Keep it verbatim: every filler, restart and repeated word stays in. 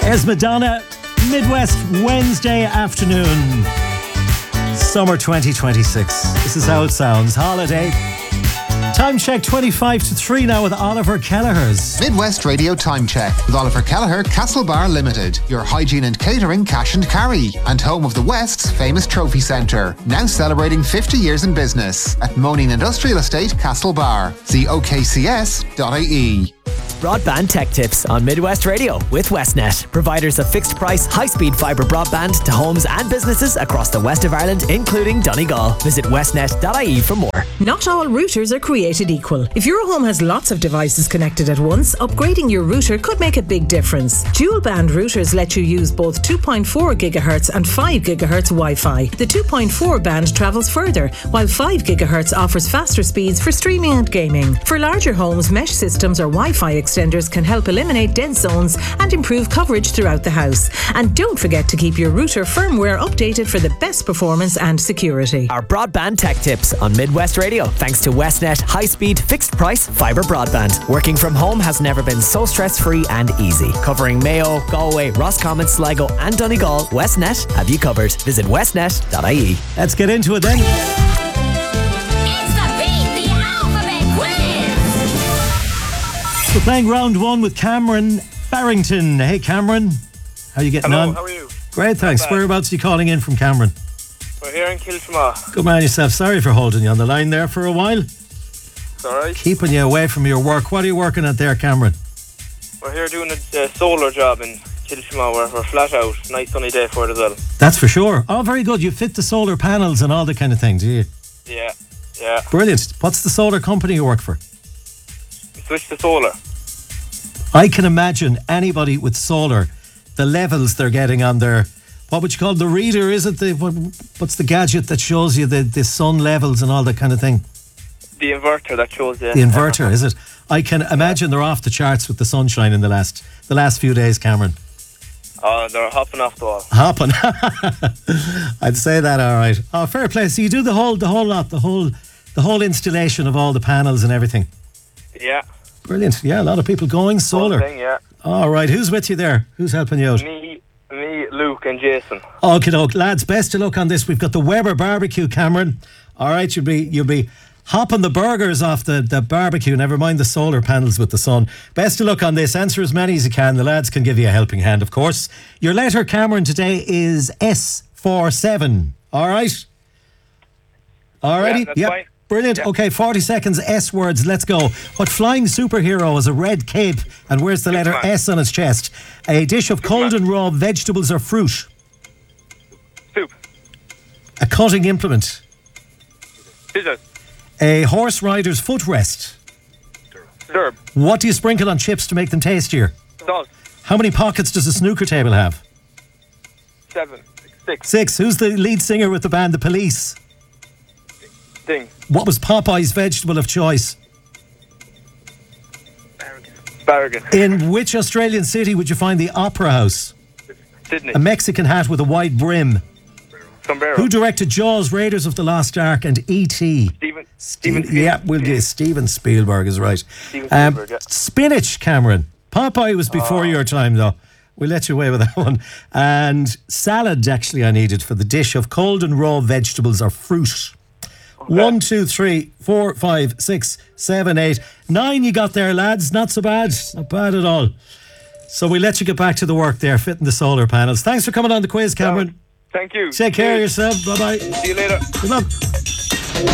There's Madonna, Midwest Wednesday afternoon, summer twenty twenty-six. This is how it sounds. Holiday. Time check twenty-five to three now with Oliver Kelleher's Midwest Radio Time Check with Oliver Kelleher, Castlebar Limited, your hygiene and catering cash and carry, and home of the West's famous trophy centre. Now celebrating fifty years in business at Moaning Industrial Estate, Castlebar. See O K C S dot I E. Broadband Tech Tips on Midwest Radio with Westnet, providers of fixed price, high speed fibre broadband to homes and businesses across the west of Ireland, including Donegal. Visit westnet dot I E for more. Not all routers are created equal. If your home has lots of devices connected at once, upgrading your router could make a big difference. Dual band routers let you use both two point four gigahertz and five gigahertz Wi-Fi. The two point four band travels further, while five gigahertz offers faster speeds for streaming and gaming. For larger homes, mesh systems or Wi-Fi extenders can help eliminate dead zones and improve coverage throughout the house. And don't forget to keep your router firmware updated for the best performance and security. Our Broadband Tech Tips on Midwest Radio, thanks to Westnet high-speed, fixed-price fibre broadband. Working from home has never been so stress-free and easy. Covering Mayo, Galway, Roscommon, Sligo and Donegal, Westnet have you covered. Visit westnet dot I E. Let's get into it then. We're playing round one with Cameron Barrington. Hey Cameron, how are you getting Hello, on? How are you? Great, thanks. Whereabouts are you calling in from, Cameron? We're here in Kiltama. Good man yourself. Sorry for holding you on the line there for a while. It's alright. Keeping you away from your work. What are you working at there, Cameron? We're here doing a uh, solar job in Kiltama. We're, we're flat out. Nice sunny day for it as well. That's for sure. Oh, very good. You fit the solar panels and all that kind of thing, do you? Yeah, yeah. Brilliant. What's the solar company you work for? Switch to solar. I can imagine anybody with solar, the levels they're getting on their, what would you call it, the reader, is it? The what, What's the gadget that shows you the, the sun levels and all that kind of thing? The inverter that shows you. The inverter, is it? I can imagine they're off the charts with the sunshine in the last the last few days, Cameron. Oh, they're hopping off the wall. Hopping. I'd say that, all right. Oh, fair play. So you do the whole the whole lot, the whole the whole installation of all the panels and everything. Yeah. Brilliant. Yeah, a lot of people going solar. Whole thing, yeah. All right. Who's with you there? Who's helping you out? Me, me, Luke and Jason. Okay, doke. Lads, best of luck on this. We've got the Weber barbecue, Cameron. All right, you'll be you'll be hopping the burgers off the, the barbecue, never mind the solar panels with the sun. Best of luck on this. Answer as many as you can. The lads can give you a helping hand, of course. Your letter, Cameron, today is S for seven. All right? All righty? Yeah, that's yep. fine. Brilliant. Yeah. Okay, forty seconds, S words. Let's go. What flying superhero has a red cape and wears the letter Superman. S on his chest? A dish of cold and raw vegetables or fruit? Soup. A cutting implement? Scissors. A horse rider's footrest? Serb. What do you sprinkle on chips to make them tastier? Salt. How many pockets does a snooker table have? Seven. Six. Six. Who's the lead singer with the band The Police? Ding. What was Popeye's vegetable of choice? Asparagus. In which Australian city would you find the Opera House? Sydney. A Mexican hat with a wide brim. Sombrero. Who directed Jaws, Raiders of the Lost Ark and E T? Steven. Steven, Steven yeah, we'll do. Steven Spielberg is right. Steven Um, Spielberg, yeah. Spinach, Cameron. Popeye was before Oh. your time, though. We'll let you away with that one. And salad, actually, I needed for the dish of cold and raw vegetables or fruit. Okay. One, two, three, four, five, six, seven, eight, nine. You got there, lads. Not so bad. Not bad at all. So we let you get back to the work there, fitting the solar panels. Thanks for coming on the quiz, Cameron. Thank you. Take care of Cheers. yourself. Bye bye. See you later. Good luck.